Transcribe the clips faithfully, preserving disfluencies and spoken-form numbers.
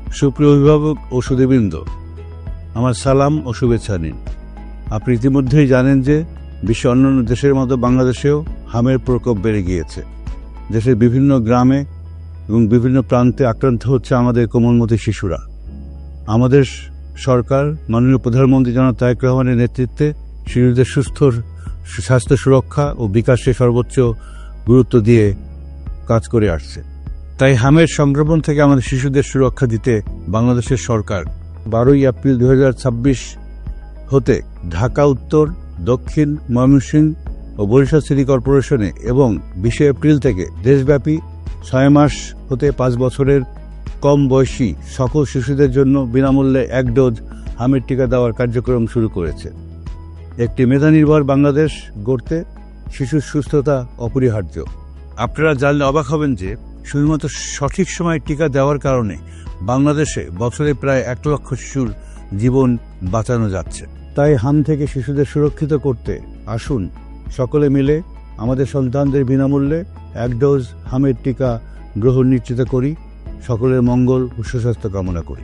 সুপ্রিয় অভিভাবক ও সুধীবৃন্দ, আমার সালাম ও শুভেচ্ছা নিন। আপনি ইতিমধ্যেই জানেন যে বিশ্বের অন্যান্য দেশের মতো বাংলাদেশেও হামের প্রকোপ বেড়ে গিয়েছে। দেশের বিভিন্ন গ্রামে এবং বিভিন্ন প্রান্তে আক্রান্ত হচ্ছে আমাদের কোমলমতি শিশুরা। আমাদের সরকার মাননীয় প্রধানমন্ত্রী জনাব তারেক রহমানের নেতৃত্বে শিশুদের সুস্থ স্বাস্থ্য সুরক্ষা ও বিকাশে সর্বোচ্চ গুরুত্ব দিয়ে কাজ করে আসছে। তাই হামের সংক্রমণ থেকে আমাদের শিশুদের সুরক্ষা দিতে বাংলাদেশের সরকার বারোই এপ্রিল দুই হাজার ছাব্বিশ হতে ঢাকা উত্তর, দক্ষিণ, ময়মনসিংহ ও বরিশাল সিটি কর্পোরেশনে এবং বিশে এপ্রিল থেকে দেশব্যাপী ছয় মাস হতে পাঁচ বছরের কম বয়সী সকল শিশুদের জন্য বিনামূল্যে এক ডোজ হামের টিকা দেওয়ার কার্যক্রম শুরু করেছে। একটি মেধানির্ভর বাংলাদেশ গড়তে শিশুর সুস্থতা অপরিহার্য। আপনারা জানলে অবাক হবেন যে শুধুমাত্র সঠিক সময়ে টিকা দেওয়ার কারণে বাংলাদেশে বছরে প্রায় এক লক্ষ শিশুর জীবন বাঁচানো যাচ্ছে। তাই হাম থেকে শিশুদের সুরক্ষিত করতে আসুন সকলে মিলে আমাদের সন্তানদের বিনামূল্যে এক ডোজ হামের টিকা গ্রহণ নিশ্চিত করি। সকলের মঙ্গল ও সুস্বাস্থ্য কামনা করি।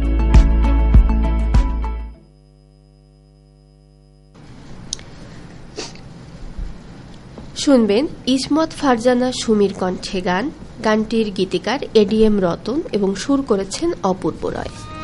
শুনবেন ইসমত ফারজানা সুমির কণ্ঠে গান। গানটির গীতিকার এডিএম রতন এবং সুর করেছেন অপূর্ব রয়।